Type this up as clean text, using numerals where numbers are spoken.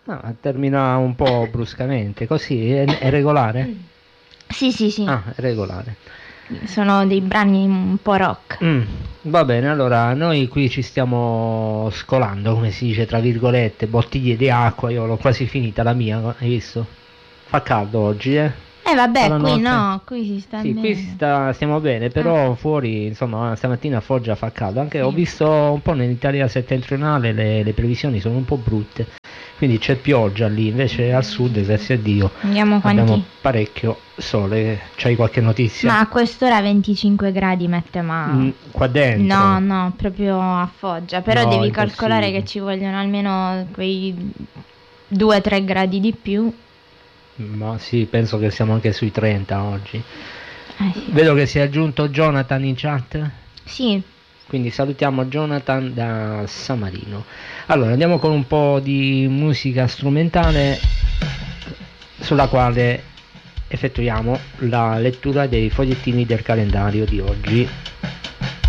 Termina un po' bruscamente, così è regolare? Sì, sì, sì. Ah, è regolare. Sono dei brani un po' rock. Va bene, allora noi qui ci stiamo scolando, come si dice, tra virgolette, bottiglie di acqua, io l'ho quasi finita la mia, hai visto? Fa caldo oggi, Vabbè, Alla qui notte? no, qui si sta Sì, qui bene. stiamo bene, però fuori, insomma, stamattina a Foggia fa caldo. Anche ho visto un po' nell'Italia settentrionale le previsioni sono un po' brutte, quindi c'è pioggia lì, invece al sud, grazie a Dio, Vediamo abbiamo quanti. parecchio sole. C'hai qualche notizia? Ma a quest'ora 25 gradi mette, ma. Qua dentro? No, no, proprio a Foggia. Però No, devi calcolare impossibile. che ci vogliono almeno quei 2-3 gradi di più. Ma sì, penso che siamo anche sui 30 oggi. Sì. Vedo che si è aggiunto Jonathan in chat. Sì. Quindi salutiamo Jonathan da San Marino. Allora andiamo con un po' di musica strumentale sulla quale effettuiamo la lettura dei fogliettini del calendario di oggi.